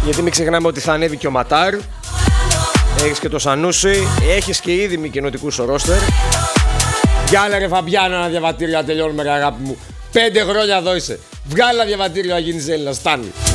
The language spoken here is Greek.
Γιατί μην ξεχνάμε ότι θα ανέβει και ο Ματάρ. Έχεις και το Σανούσι. Έχεις και ήδη μη κοινοτικού στο ρόστερ. Βγάλε ρε Φαμπιάνο ένα διαβατήριο να τελειώνουμε, αγάπη μου. 5 χρόνια εδώ είσαι. Βγάλε ένα διαβατήριο να γίνεις Έλληνας. Φτάνει.